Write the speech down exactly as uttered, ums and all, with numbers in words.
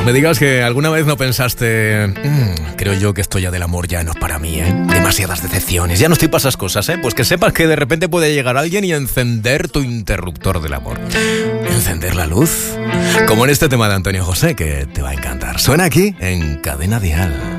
me digas que alguna vez no pensaste, mmm, creo yo que esto ya del amor ya no es para mí, ¿eh? Demasiadas decepciones, ya no estoy para esas cosas, ¿eh? Pues que sepas que de repente puede llegar alguien y encender tu interruptor del amor. Encender la luz. Como en este tema de Antonio José, que te va a encantar. Suena aquí en Cadena Dial.